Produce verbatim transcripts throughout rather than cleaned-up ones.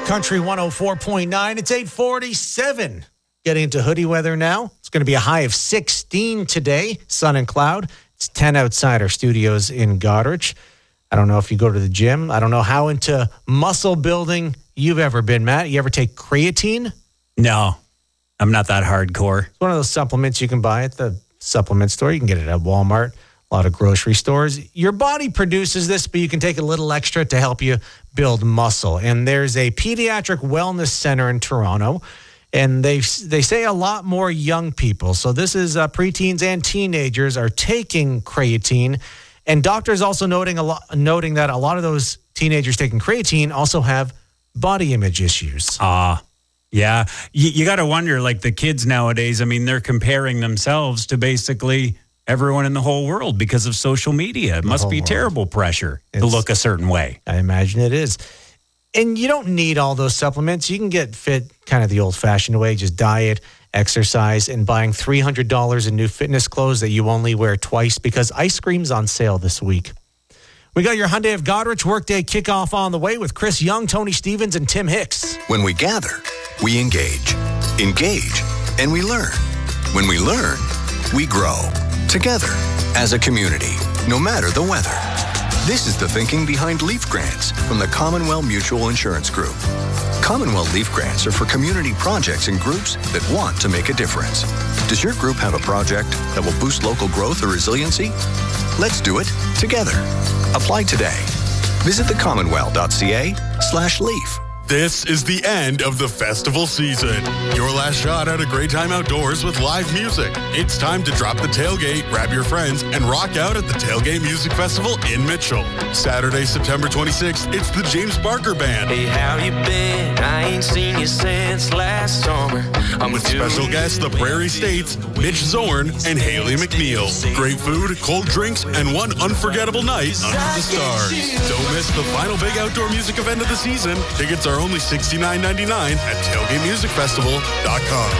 Country one oh four point nine. It's eight forty-seven. Getting into hoodie weather now. It's going to be a high of sixteen today, sun and cloud. It's ten outside our studios in Goderich. I don't know if you go to the gym. I don't know how into muscle building you've ever been, Matt. You ever take creatine? No, I'm not that hardcore. It's one of those supplements you can buy at the supplement store. You can get it at Walmart, a lot of grocery stores. Your body produces this, but you can take a little extra to help you build muscle. And there's a pediatric wellness center in Toronto, and they they say a lot more young people. So this is uh, preteens and teenagers are taking creatine, and doctors also noting a lot noting that a lot of those teenagers taking creatine also have body image issues. Ah. Uh, yeah. You, you got to wonder, like the kids nowadays, I mean, they're comparing themselves to basically everyone in the whole world because of social media. It must be terrible pressure it's, to look a certain way. I imagine it is. And you don't need all those supplements. You can get fit kind of the old-fashioned way, just diet, exercise, and buying three hundred dollars in new fitness clothes that you only wear twice because ice cream's on sale this week. We got your Hyundai of Goderich Workday kickoff on the way with Chris Young, Tony Stevens, and Tim Hicks. When we gather, we engage, engage, and we learn. When we learn, we grow. Together, as a community, no matter the weather. This is the thinking behind Leaf Grants from the Commonwealth Mutual Insurance Group. Commonwealth Leaf Grants are for community projects and groups that want to make a difference. Does your group have a project that will boost local growth or resiliency? Let's do it together. Apply today. Visit thecommonwealth.ca slash leaf. This is the end of the festival season. Your last shot at a great time outdoors with live music. It's time to drop the tailgate, grab your friends, and rock out at the Tailgate Music Festival in Mitchell. Saturday, September twenty-sixth, it's the James Barker Band. Hey, how you been? I ain't seen you since last summer. I'm with special guests, the Prairie States, Mitch Zorn, and Haley McNeil. Great food, cold drinks, and one unforgettable night under the stars. Don't miss the final big outdoor music event of the season. Tickets are only sixty-nine ninety-nine at tailgate music festival dot com.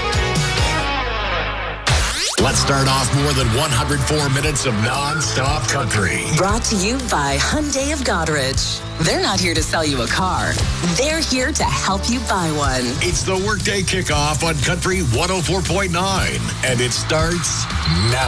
Let's start off more than one hundred four minutes of non-stop country. Brought to you by Hyundai of Goderich. They're not here to sell you a car. They're here to help you buy one. It's the Workday Kickoff on Country one oh four point nine, and it starts now.